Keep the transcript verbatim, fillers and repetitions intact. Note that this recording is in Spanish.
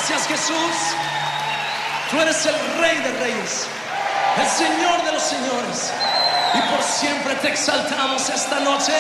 Gracias, Jesús. Tú eres el Rey de Reyes, el Señor de los Señores, y por siempre te exaltamos esta noche.